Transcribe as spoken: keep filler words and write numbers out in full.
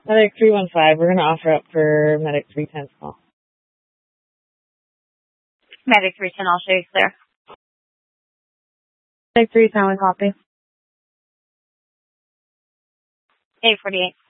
Medic three one five, we're going to offer up for Medic three ten's call. Medic three ten, I'll show you clear. Medic three ten, we copy. eight forty-eight.